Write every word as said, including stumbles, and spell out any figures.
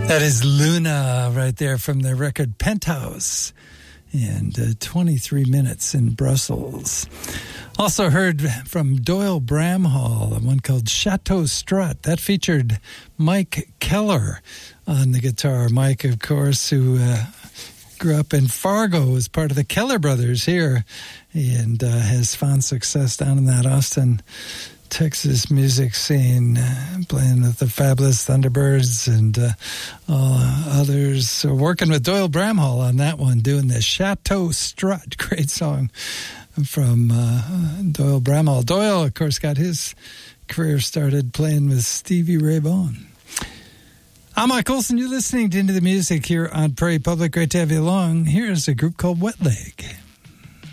That is Luna right there from their record Penthouse, and uh, twenty-three minutes in Brussels. Also heard from Doyle Bramhall, one called Chateau Strut. That featured Mike Keller on the guitar. Mike, of course, who uh, grew up in Fargo, was part of the Keller brothers here, and uh, has found success down in that Austin, Texas music scene, uh, playing with the Fabulous Thunderbirds and uh, uh, others. So working with Doyle Bramhall on that one, doing the Chateau Strut. Great song from uh, Doyle Bramhall. Doyle, of course, got his career started playing with Stevie Ray Vaughan. I'm Mike Olson. You're listening to Into the Music here on Prairie Public. Great to have you along. Here's a group called Wet Leg.